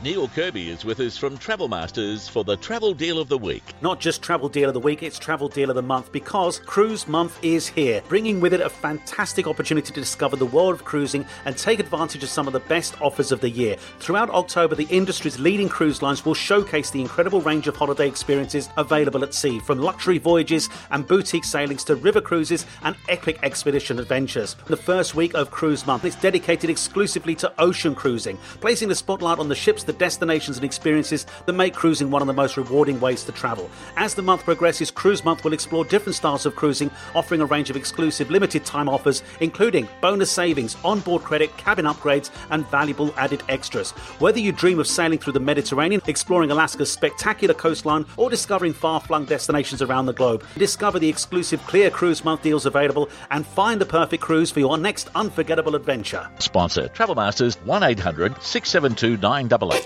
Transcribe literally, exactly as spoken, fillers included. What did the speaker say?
Neil Kirby is with us from Travel Masters for the Travel Deal of the Week. Not just Travel Deal of the Week, it's Travel Deal of the Month, because Cruise Month is here, bringing with it a fantastic opportunity to discover the world of cruising and take advantage of some of the best offers of the year. Throughout October, the industry's leading cruise lines will showcase the incredible range of holiday experiences available at sea, from luxury voyages and boutique sailings to river cruises and epic expedition adventures. The first week of Cruise Month is dedicated exclusively to ocean cruising, placing the spotlight on the ships, the destinations and experiences that make cruising one of the most rewarding ways to travel. As the month progresses, Cruise Month will explore different styles of cruising, offering a range of exclusive limited time offers, including bonus savings, onboard credit, cabin upgrades and valuable added extras. Whether you dream of sailing through the Mediterranean, exploring Alaska's spectacular coastline, or discovering far-flung destinations around the globe, discover the exclusive Clear Cruise Month deals available and find the perfect cruise for your next unforgettable adventure. Sponsor Travel Masters, one eight hundred six seven two nine eight eight.